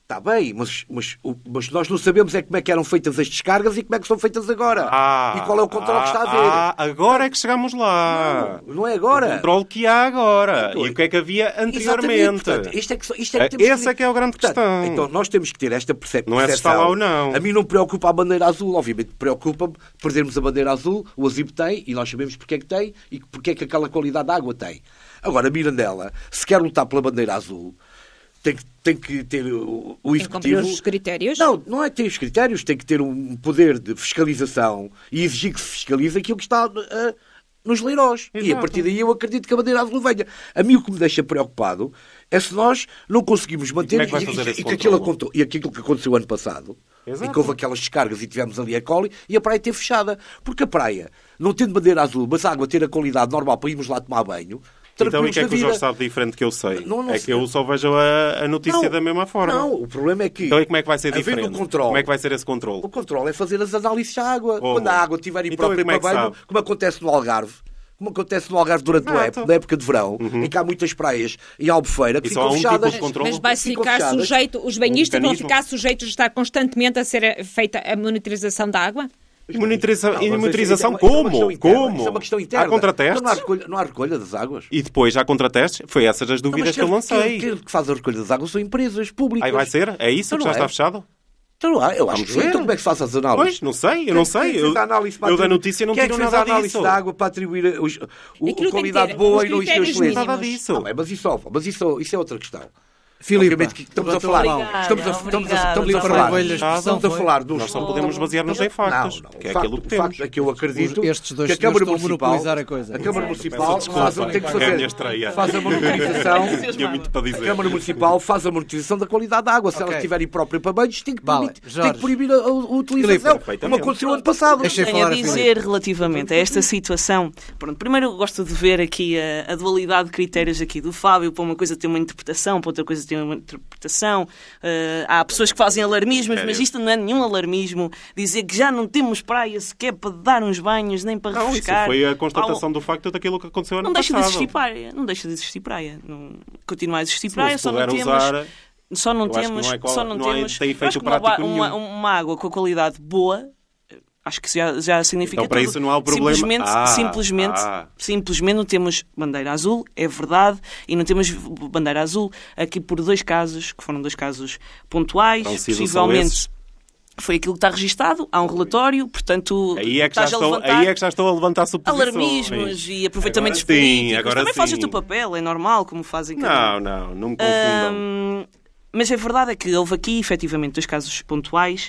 Está bem, mas, mas, mas nós não sabemos é como é que eram feitas as descargas e como é que são feitas agora. Ah, e qual é o controle ah, que está a haver. Ah, agora é que chegamos lá. Não, não é agora. O controle que há agora. Então, e o que é que havia anteriormente. Exatamente. Portanto, isto é que, isto é que temos Essa é que é a grande Portanto, questão. Então nós temos que ter esta percepção. Não é se está lá ou não. A mim não preocupa a bandeira azul. Obviamente preocupa-me perdermos a bandeira azul. O Azibe tem, e nós sabemos porque é que tem e porque é que aquela qualidade da água tem. Agora, Mirandela, se quer lutar pela bandeira azul, tem que, tem que ter o, o executivo... Tem os critérios? Não, não é ter os critérios, tem que ter um poder de fiscalização e exigir que se fiscalize aquilo que está uh, nos leirós. E a partir daí eu acredito que a bandeira azul venha. A mim o que me deixa preocupado é se nós não conseguimos manter... E, como é que vai fazer e, esse e, que aquilo, controle? e aquilo que aconteceu ano passado, Exato. em que houve aquelas descargas e tivemos ali a coli, e a praia esteve fechada. Porque a praia, não tendo bandeira azul, mas a água ter a qualidade normal para irmos lá tomar banho... Então, e que é que o Jorge sabe diferente que eu sei? Não, não é sei. que eu só vejo a, a notícia Não, da mesma forma. Não, o problema é que... Então, e como é que vai ser havendo diferente? o controle, Como é que vai ser esse controle? O controle é fazer as análises da água. Como? Quando a água estiver Então, imprópria e como é para que banho, sabe? como acontece no Algarve. Como acontece no Algarve durante a época, na época de verão, Uhum. em que há muitas praias em Albufeira que E só ficam há um tipo fechadas. de controle? Mas vai Ficam ficar fechadas. sujeito, os banhistas vão mecanismo? ficar sujeitos a estar constantemente a ser feita a monitorização da água? E monitoriza- Não, e mas monitorização isso é uma- isso é uma como? questão interna, Como? Isso é uma questão interna. Há contratestes? Então não há recolha, não há recolha das águas. E depois há contratestes? Foi essas as Não, dúvidas mas que eu lancei. Quem, quem faz a recolha das águas são empresas públicas. Aí vai ser? É isso Então que já não está é. fechado? Então não há. Eu acho Vamos que sim. ver. Então como é que se faz as análises? Pois, não sei, eu não Quem- sei. quem Eu, fez a análise para eu da atribuir- notícia não quem é que tiro fez nada a análise disso. da água para atribuir os, o, Aquilo tem a que qualidade ter boa os e não encher os critérios excelentes? Nada mínimos. disso. Não, é, mas isso, mas isso, isso é outra questão. Filipe, Obviamente que estamos a levanta falar. a mão. Estamos a, estamos a, estamos a Filipe falar. Ravelho, a expressão Estamos a foi- falar dos. Nós só podemos basear-nos em factos, Não, não. que é o facto, aquilo que o facto temos. é que eu acredito Os- estes dois que a Câmara senhores estão a Municipal, monopolizar a coisa. a Câmara Peço Municipal desculpa, faz, tem que é a fazer, minha estreia. faz a monitorização. Tinha muito para dizer. A Câmara Municipal faz a monitorização da qualidade da água. Se ela Ok. estiver imprópria para banhos, tem que, Vale. permitir, tem Jorge. que proibir a, a, a utilização, como Perfeitamente. aconteceu ano passado. Deixa eu Tenho falar a a dizer relativamente a esta situação. Pronto, primeiro eu gosto de ver aqui a, a dualidade de critérios aqui do Fábio. Para uma coisa tem uma interpretação, para outra coisa tem uma interpretação. Uh, há pessoas que fazem alarmismos, mas isto não é nenhum alarmismo. Dizer que já não temos praia sequer para dar uns banhos, nem para Não, isso refrescar. foi a constatação do facto daquilo que aconteceu ano Não deixa de passado. existir praia. Não deixa de existir praia. Não... Continua a existir Se não praia, se só não puder temos... usar, Só não eu acho que temos, não é qual- só não não é- temos. tem eu efeito acho que uma, prático uma, nenhum. uma água com a qualidade boa, acho que já, já significa Então, para tudo. isso não há o problema. Simplesmente, Ah, simplesmente, ah. simplesmente não temos bandeira azul, é verdade, e não temos bandeira azul aqui por dois casos, que foram dois casos pontuais, Então, se são possivelmente. esses. Foi aquilo que está registado, há um relatório, portanto, Aí é, que já estás a estou, levantar aí é que já estou a levantar suposições. alarmismos e aproveitamentos Agora sim, políticos. agora Também fazes sim. o teu papel, é normal, como fazem cada um. Não, não, não me confundam. Hum, mas a verdade é que houve aqui, efetivamente, dois casos pontuais,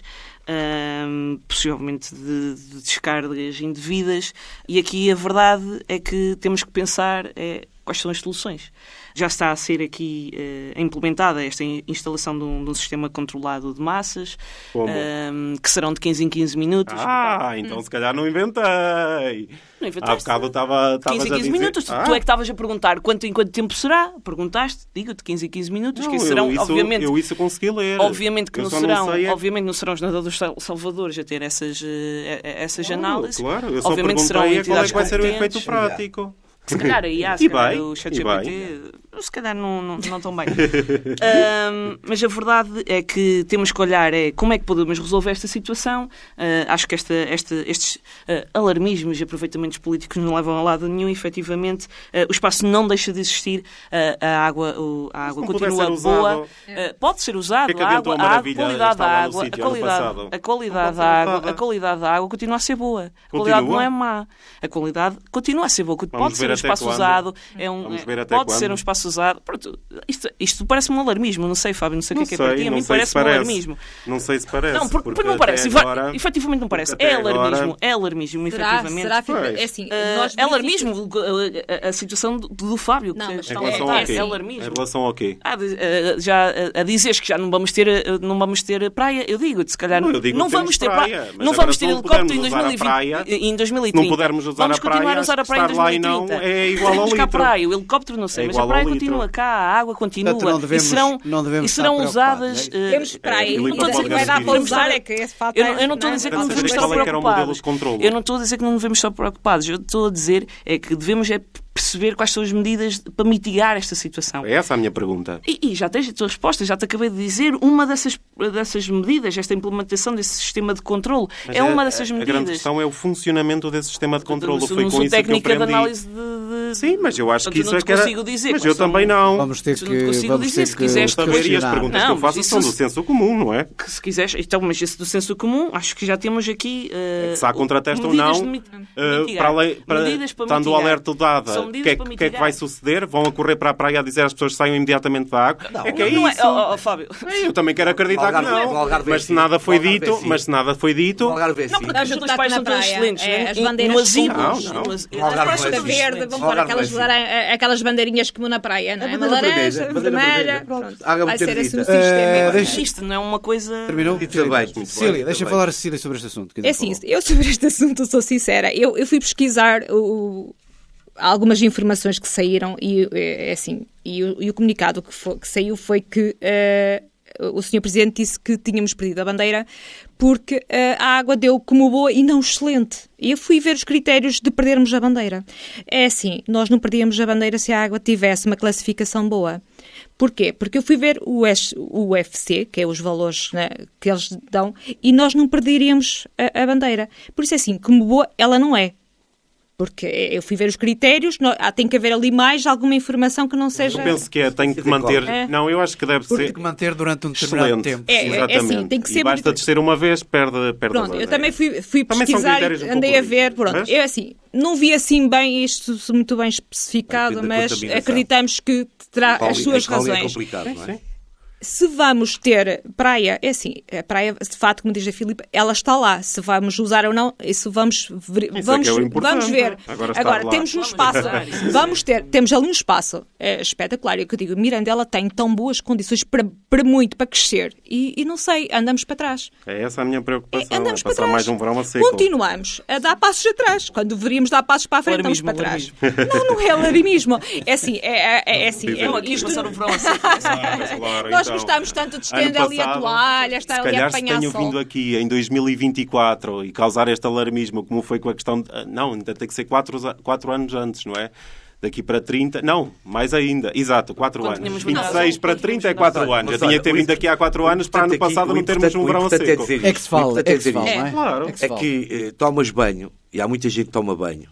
hum, possivelmente de, de descargas indevidas, e aqui a verdade é que temos que pensar é, quais são as soluções. Já está a ser aqui uh, implementada esta instalação de um, de um sistema controlado de massas, um, que serão de quinze em quinze minutos. Ah, então se calhar não inventei. Não inventaste. Há bocado estava quinze em a quinze dizer... minutos. Ah, Tu é que estavas a perguntar quanto em quanto tempo será. Perguntaste, digo-te quinze em quinze minutos, não, que eu serão, isso, obviamente... Eu isso consegui ler. Obviamente que Eu não só serão, sei é- obviamente não serão os nadadores salvadores a ter essas, eh, essas Claro, análises. Claro, eu só Obviamente serão perguntei é qual é entidades que vai ser o efeito competentes. prático. Se calhar aí há, se E calhar bem, o e ChatGPT, se calhar não, não, não tão bem. um, mas a verdade é que temos que olhar é como é que podemos resolver esta situação. Uh, acho que esta, esta, estes uh, alarmismos e aproveitamentos políticos não levam a lado nenhum. Efetivamente, uh, o espaço não deixa de existir. Uh, a água, o, a água não puder continua ser boa. usado- Uh, pode ser usado. Que é que a adiantou água, a a maravilha qualidade estar da lá no água, a sítio ano qualidade, passado? a qualidade Não pode da ser água, usada. a qualidade da água continua a ser boa. A qualidade Continua? não é má. A qualidade continua a ser boa. Pode Vamos ser ver um até espaço quando. usado. É um, Vamos é- ver até pode quando. ser um espaço usado. Pronto, isto, isto parece-me um alarmismo. Não sei, Fábio, não sei o Não que é que é para ti. sei, A não mim sei se parece-me um parece. alarmismo. Não sei se parece. Não, porque, porque não até parece. Vai- agora- efetivamente não parece. porque É até alarmismo. agora- É alarmismo, Será? efetivamente. Será que Pois. é assim? Uh, nós é alarmismo a, a- a situação do, do Fábio. Não, que mas está Em Então, a relação é- ao levantar. quê? É assim. alarmismo. Em relação ao quê? Ah, de- uh, já uh, a dizeres que já não vamos ter, uh, não vamos ter praia, eu digo-te, se calhar Não, eu digo não que temos vamos ter praia, praia, mas não agora vamos se ter não helicóptero em pudermos usar a dois mil e vinte, praia, em dois mil e se trinta. não pudermos usar vamos a praia, continuar a usar a praia em estar lá e dois mil e trinta. não é igual ao Temos cá a litro. praia, o helicóptero não sei, É mas a igual ao praia litro. continua cá, a água continua Portanto, não devemos- e serão, não devemos e serão estar usadas. preocupados, é uh, Temos praia. É, Filipe, e pode vai dar garantir para isso. usar, é que esse falta. Eu não, eu não estou a dizer que não Quero devemos saber estar qual é que era o modelo preocupados. de controle. Eu não estou a dizer que não devemos estar preocupados. Eu estou a dizer é que devemos é perceber quais são as medidas para mitigar esta situação. É essa a minha pergunta. E, e já tens a tua resposta, já te acabei de dizer, uma dessas, dessas medidas, esta implementação desse sistema de controle, Mas é uma dessas a, medidas. A grande questão é o funcionamento desse sistema de controle. Eu Foi não com sou isso que eu técnica de aprendi. análise de, de... Sim, mas eu acho Portanto, que isso não é te que era... consigo dizer Mas quais eu são- também não. Vamos ter Eu que... não consigo vamos dizer, ter se que quiseres Saber e as questionar. perguntas Não, que eu faço isso- são do senso comum, não é? Que se quiseres, então, mas esse do senso comum, acho que já temos aqui. Uh, Se há contrateste ou medidas não, de mit- uh, mitigar. para além, para, Medidas para estando o mitigar. alerta dado, São o medidas que, é, para que- que é que mitigar. vai suceder? Vão a correr para a praia a dizer às pessoas que saiam imediatamente da água? é que é não isso. É, oh, oh, Fábio. Eu também quero acreditar que Algarve- não. Algarve é Mas se assim. nada foi Algarve é dito, assim. mas se nada foi dito, O Algarve é Não, assim. porque os teus Juntar-te pais na são todos praia. excelentes. É, né? as bandeiras no asilo. Não, não. no asilo- O as Algarve pais é são Verde, todos assim. vamos excelentes. pôr Algarve aquelas, é assim. lara- aquelas bandeirinhas como na praia, não é? A Uma bandeira laranja, vermelha, bandeira vermelha, vermelha. pronto. Água Vai ser muito assim o dita. sistema. Eh, deixa- Isto não é uma coisa. Terminou? E também. Cecília, Muito deixa bem. falar a Cecília sobre este assunto. que É ainda assim, falou. eu sobre este assunto sou sincera. Eu, eu fui pesquisar o, algumas informações que saíram e, é assim, e, o, e o comunicado que, foi, que saiu foi que uh, o senhor Presidente disse que tínhamos perdido a bandeira porque uh, a água deu como boa e não excelente. E eu fui ver os critérios de perdermos a bandeira. É assim, nós não perdíamos a bandeira se a água tivesse uma classificação boa. Porquê? Porque eu fui ver o U F C, que é os valores, né, que eles dão, e nós não perderíamos a, a bandeira. Por isso é assim, como boa, ela não é. Porque eu fui ver os critérios, não, há, tem que haver ali mais alguma informação que não seja... eu penso que é, tem que manter... É. Não, eu acho que deve Tem ser que manter durante um determinado excelente. tempo. É, é, é Exatamente. assim, tem que ser E basta muito- descer uma vez, perde, perde Pronto, a eu bandeira. também fui, fui Também são pesquisar, critérios um andei pouco a ver, rígidos, pronto. mas- Eu assim, não vi assim bem isto muito bem especificado, Depende da mas contaminação. acreditamos que terá Qual- as suas qual é razões. complicado, não é? Se vamos ter praia, é assim, a praia, de facto, como diz a Filipe, ela está lá. Se vamos usar ou não, isso vamos ver. Isso é Vamos, que é o importante. vamos ver. Agora estar lá. temos um Vamos espaço. usar, isso é Vamos ter, temos ali um espaço é, espetacular. E o que eu digo, Mirandela tem tão boas condições para, para muito, para crescer. E, e não sei, andamos para trás. É essa a minha preocupação. É, andamos é para passar trás. mais um verão a seco. Continuamos a dar passos atrás. Quando deveríamos dar passos para a frente, Alarmismo, estamos para trás. Não, não é alarmismo. É assim, é, é, é assim. Não, É, aqui isto- passar o verão a seco. Claro, Nós então. gostamos tanto de Ano estender ali a passado, toalha, estar se ali a calhar se apanhar tenho sol. vindo aqui em dois mil e vinte e quatro e causar este alarmismo, como foi com a questão... De, não, ainda tem que ser quatro, quatro anos antes, não é? Daqui para trinta... Não, mais ainda. Exato, quatro Quando anos. tínhamos vinte e vindo seis à- para quando trinta é tínhamos quatro vindo à- anos. Eu Mas tinha que ter olha, vindo aqui há quatro anos para ano importante aqui- passado o não termos um importante- verão o a importante é seco. dizer É que se fala, O importante é que se dizer fala, isto. não é? Claro. É que se É fala. que eh, tomas banho, e há muita gente que toma banho,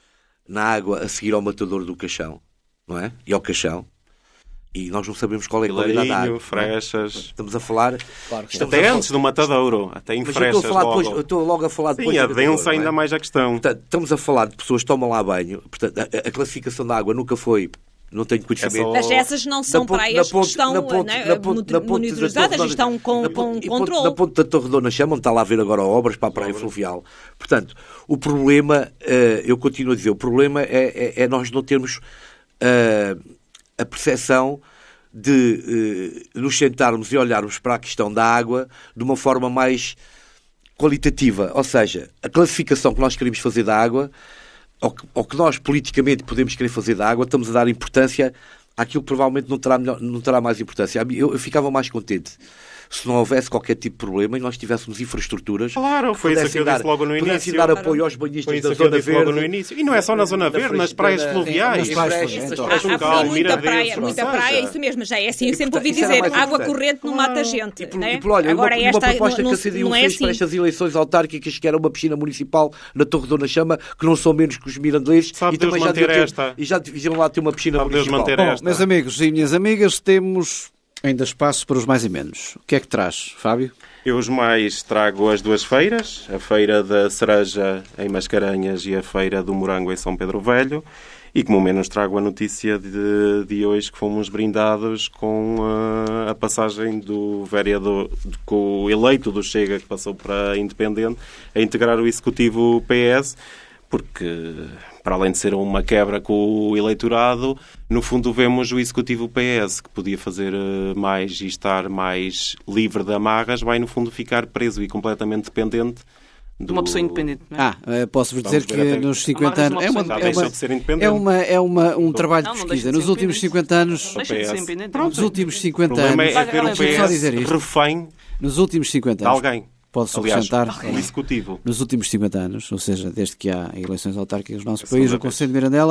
na água a seguir ao matador do caixão, não é? E ao caixão. E nós não sabemos qual é a qualidade da Pilarinho, água. não é? frechas... Estamos a falar... Claro que estamos Até a fal- antes do matadouro. Até em Mas eu frechas estou a falar logo. depois, eu estou logo a falar depois... Sim, do adensa matador, ainda não é? mais a questão. Portanto, estamos a falar de pessoas que tomam lá banho. Portanto, a, a classificação da água nunca foi... Não tenho conhecimento. só- Mas essas não são Na ponte- praias na ponte- que estão na ponte- né, na ponte- monitor- na ponte da monitorizadas Torre e estão com, na com ponte- e ponte- controle. Na ponte da Torre Dona Chama, onde está lá a ver agora obras para a praia fluvial. Portanto, o problema, eh, eu continuo a dizer, o problema é, é- é nós não termos eh, a percepção de eh, nos sentarmos e olharmos para a questão da água de uma forma mais qualitativa. Ou seja, a classificação que nós queremos fazer da água, ou que, ou que nós politicamente podemos querer fazer da água, estamos a dar importância àquilo que provavelmente não terá, melhor, não terá mais importância. Eu, eu ficava mais contente se não houvesse qualquer tipo de problema e nós tivéssemos infraestruturas. Claro, foi isso que eu disse logo no pudessem início. dar apoio aos Foi banhistas isso da que eu Zona disse logo Verde. no início. E não é só na Zona Verde, nas praias da- fluviais. Nas praias Frestas, fluviais, então. Há, há Juncal, sim, muita Miradeus, praia, ou muita seja, praia, isso mesmo, já é assim. Eu E, sempre portanto, ouvi isso era dizer mais água importante. corrente não mata gente. E, por, né? e por, olha, Agora uma, esta uma proposta não, que a C D U não é fez assim. para estas eleições autárquicas, que era uma piscina municipal na Torre Dona Chama, que não são menos que os mirandeses. Sabe e Deus também já manter deviam ter- esta. E já deviam lá ter uma piscina Sabe Deus municipal. manter Bom, esta. meus amigos e minhas amigas, temos ainda espaço para os mais e menos. O que é que traz, Fábio? Eu os mais trago as duas feiras, a feira da cereja em Mascarenhas e a feira do morango em São Pedro Velho, e como menos trago a notícia de, de hoje que fomos brindados com a, a passagem do vereador, com o eleito do Chega, que passou para Independente, a integrar o executivo P S, porque, para além de ser uma quebra com o eleitorado, no fundo vemos o executivo P S, que podia fazer eh, mais e estar mais livre de amarras, vai no fundo ficar preso e completamente dependente do... Uma pessoa independente, não é? Ah, eh, posso-vos dizer Vamos que ver até- nos cinquenta anos... Amarras uma É uma, pessoa. Já é deixou uma, de ser independente. é uma, é uma, um trabalho Não, de não pesquisa. deixa de Nos ser últimos independente. cinquenta anos... Não deixa de ser P S. independente. Pronto. Nos últimos O cinquenta problema anos... é ver o Deixa P só dizer S isto. refém Nos últimos cinquenta de anos... alguém. Pode-se Aliás, acrescentar... o executivo. Nos últimos cinquenta anos, ou seja, desde que há eleições autárquicas no nosso A país, segunda o Conselho de Mirandela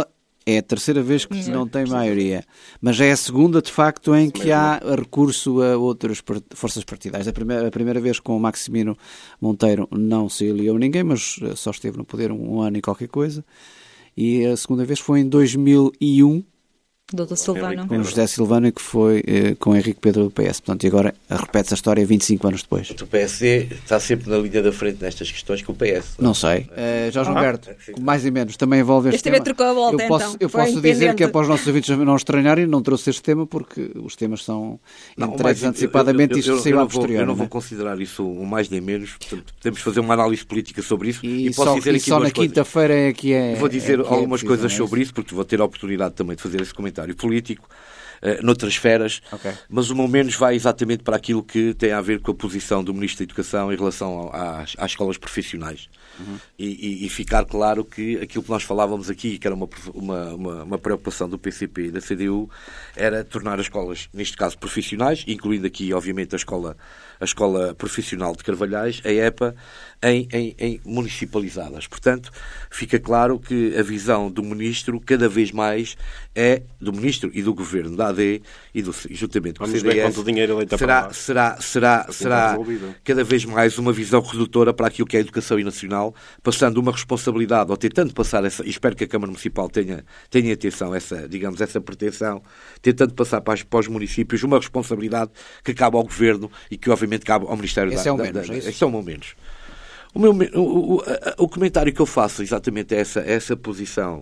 É a terceira vez que Sim. não tem maioria. Mas é a segunda, de facto, em que há recurso a outras forças partidárias. A primeira, a primeira vez com o Maximino Monteiro não se aliou ninguém, mas só esteve no poder um, um ano e qualquer coisa. E a segunda vez foi em dois mil e um, doutor Silvano. Com José Silvano, que foi eh, com Henrique Pedro do P S. Portanto, e agora repete-se a história vinte e cinco anos depois. O P S D está sempre na linha da frente nestas questões que o P S. Não sei. Uh, Jorge Humberto, ah, mais e menos, também envolve este, este tema. Trocou a volta, eu posso, então. eu posso dizer que é para os nossos ouvintes não estranharem, não trouxe este tema porque os temas são entregues antecipadamente e isto saiu a posterior. Eu não vou considerar isso um mais nem menos. Portanto, podemos fazer uma análise política sobre isso. E, e posso só, dizer e aqui só na quinta-feira é que é... Vou dizer é algumas é coisas sobre isso, porque vou ter a oportunidade também de fazer esse comentário político. Uh, noutras esferas, okay. Mas o meu menos vai exatamente para aquilo que tem a ver com a posição do Ministro da Educação em relação às, às escolas profissionais. Uhum. E, e, e ficar claro que aquilo que nós falávamos aqui, que era uma, uma, uma, uma preocupação do P C P e da C D U, era tornar as escolas, neste caso profissionais, incluindo aqui, obviamente, a escola, a escola profissional de Carvalhais, a EPA, em, em, em municipalizadas. Portanto, fica claro que a visão do Ministro, cada vez mais, é do Ministro e do Governo da A D e do, juntamente com o C D S, será, será, será, será cada vez mais uma visão redutora para aquilo que é a educação nacional, passando uma responsabilidade, ou tentando passar essa, e espero que a Câmara Municipal tenha, tenha atenção, essa, digamos, essa pretensão, tentando passar para, para os municípios uma responsabilidade que cabe ao Governo e que obviamente cabe ao Ministério esse da... É o da, menos, da, é da esse é o menos. O, meu, o, o, o comentário que eu faço exatamente é essa, essa posição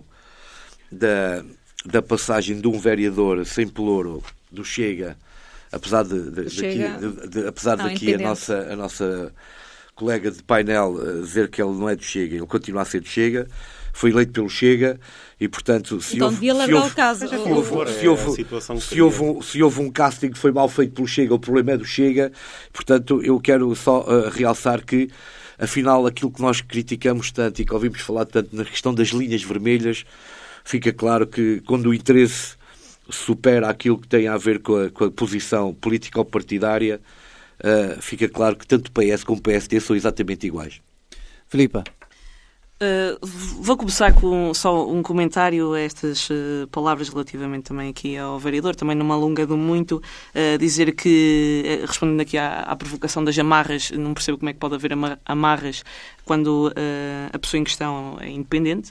da, da passagem de um vereador sem pelouro do Chega, apesar de, de, Chega. Daqui, de, de, apesar não, daqui a nossa, a nossa colega de painel dizer que ele não é do Chega, ele continua a ser do Chega, foi eleito pelo Chega e, portanto, se então, houve, devia largar o caso. Se houve, se houve, se houve, um, se houve um casting que foi mal feito pelo Chega, o problema é do Chega. Portanto, eu quero só uh, realçar que, afinal, aquilo que nós criticamos tanto e que ouvimos falar tanto na questão das linhas vermelhas, fica claro que quando o interesse supera aquilo que tem a ver com a, com a posição política ou partidária, uh, fica claro que tanto o P S como o P S D são exatamente iguais. Filipa. Uh, vou começar com só um comentário a estas uh, palavras relativamente também aqui ao vereador, também não me alongando muito, uh, dizer que, uh, respondendo aqui à, à provocação das amarras, não percebo como é que pode haver amarras quando uh, a pessoa em questão é independente.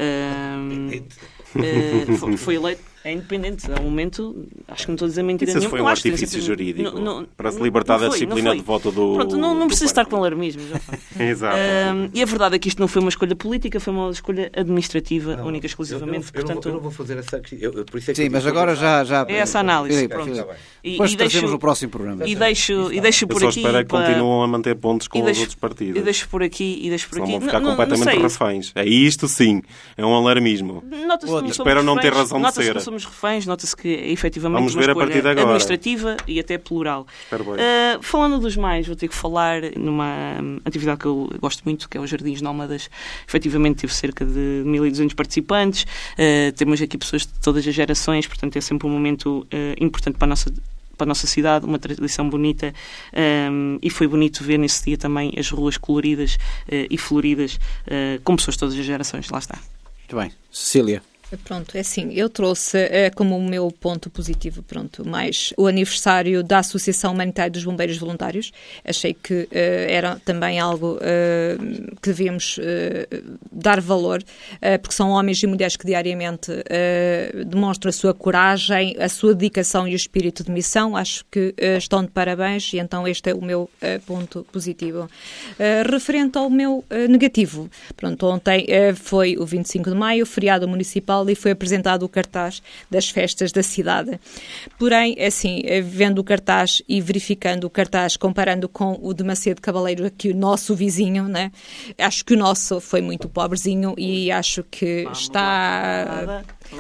Uh, uh, foi, foi eleito. É independente. Ao momento, acho que não estou a dizer mentira nenhuma. Isso foi um artifício jurídico não, não, para se libertar da disciplina de voto do... Pronto, não, não precisa estar com alarmismo. Exato. Um, e a verdade é que isto não foi uma escolha política, foi uma escolha administrativa, não, única e exclusivamente. Eu, eu, portanto, eu não vou fazer essa... Eu, por isso é que sim, mas agora já, já... É essa análise. Filipe, pronto. Filipe. E, Depois e deixo, no próximo programa. E deixo, e deixo por eu aqui... só espero é que para... continuam a manter pontos com deixo, os outros partidos. E deixo por aqui e deixo por Senão aqui. vão ficar não, completamente não reféns. É isto sim. É um alarmismo. Nota-se espero não ter razão de ser. Nota-se que somos reféns, nota-se que é efetivamente Vamos uma ver escolha a partir de agora. administrativa e até plural. Uh, falando dos mais, vou ter que falar numa atividade que eu gosto muito, que é os Jardins Nómadas. Efetivamente teve cerca de mil e duzentos participantes, uh, temos aqui pessoas de todas as gerações, portanto é sempre um momento uh, importante para a nossa para a nossa cidade, uma tradição bonita, um, e foi bonito ver nesse dia também as ruas coloridas uh, e floridas uh, com pessoas de todas as gerações. Lá está. Muito bem. Cecília. Pronto, é assim, eu trouxe é, como o meu ponto positivo, pronto, mais o aniversário da Associação Humanitária dos Bombeiros Voluntários. Achei que é, era também algo é, que devíamos é, dar valor, é, porque são homens e mulheres que diariamente é, demonstram a sua coragem, a sua dedicação e o espírito de missão. Acho que é, estão de parabéns e então este é o meu é, ponto positivo. É, referente ao meu é, negativo, pronto, ontem é, foi o vinte e cinco de maio, feriado municipal, e foi apresentado o cartaz das festas da cidade. Porém, assim, vendo o cartaz e verificando o cartaz, comparando com o de Macedo Cavaleiro, aqui o nosso vizinho, né? Acho que o nosso foi muito pobrezinho e acho que Vamos está...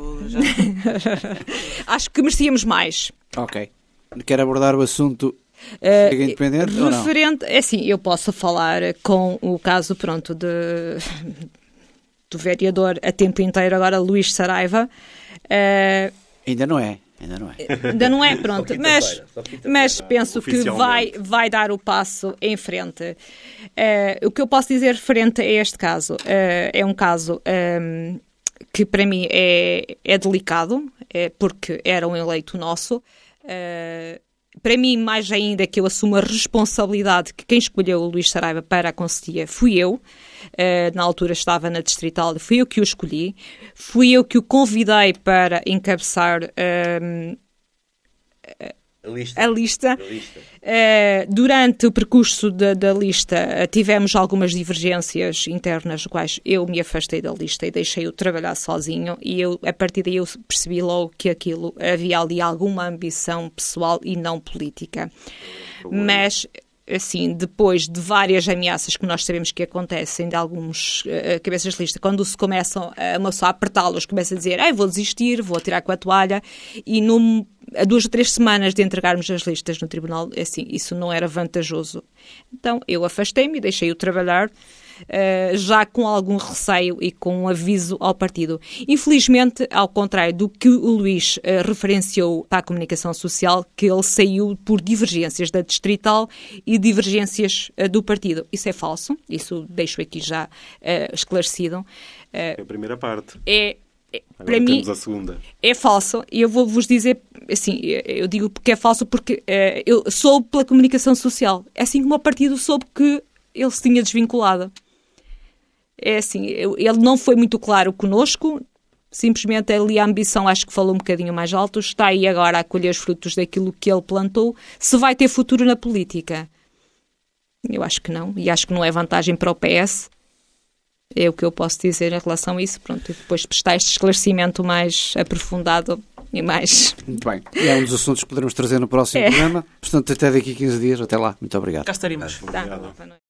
acho que merecíamos mais. Ok. Quer abordar o assunto... Uh, independente referente, é assim, eu posso falar com o caso, pronto, de... do vereador a tempo inteiro agora, Luís Saraiva. Uh, ainda não é, ainda não é. Ainda não é, pronto, mas, mas penso que vai, vai dar o passo em frente. Uh, o que eu posso dizer referente a este caso, uh, é um caso um, que para mim é, é delicado, é porque era um eleito nosso. Uh, para mim, mais ainda, que eu assumo a responsabilidade que quem escolheu o Luís Saraiva para a conselhia fui eu. Uh, na altura estava na Distrital, fui eu que o escolhi. Fui eu que o convidei para encabeçar uh, a lista. A lista. A lista. Uh, durante o percurso da, da lista uh, tivemos algumas divergências internas, das quais eu me afastei da lista e deixei-o trabalhar sozinho, e eu, a partir daí eu percebi logo que aquilo havia ali alguma ambição pessoal e não política. Mas, assim, depois de várias ameaças que nós sabemos que acontecem de alguns uh, cabeças de lista, quando se começam a uma só a apertá-los, começa a dizer, ah, vou desistir, vou tirar com a toalha, e num a duas ou três semanas de entregarmos as listas no tribunal, assim, isso não era vantajoso. Então, eu afastei-me e deixei-o trabalhar, uh, já com algum receio e com um aviso ao partido. Infelizmente, ao contrário do que o Luís uh, referenciou para a comunicação social, que ele saiu por divergências da Distrital e divergências uh, do partido. Isso é falso, isso deixo aqui já uh, esclarecido. Uh, é a primeira parte. É Agora para mim, a segunda. É falso, e eu vou-vos dizer, assim, eu digo porque é falso porque uh, eu soube pela comunicação social, é assim como o partido soube que ele se tinha desvinculado. É assim, eu, ele não foi muito claro connosco, simplesmente ali a ambição acho que falou um bocadinho mais alto, está aí agora a colher os frutos daquilo que ele plantou. Se vai ter futuro na política? Eu acho que não, e acho que não é vantagem para o P S. É o que eu posso dizer em relação a isso. Pronto, e depois prestar este esclarecimento mais aprofundado e mais... Muito bem. É um dos assuntos que poderemos trazer no próximo é. programa. Portanto, até daqui a quinze dias. Até lá. Muito obrigado. Cá estaremos. Obrigado. Tá.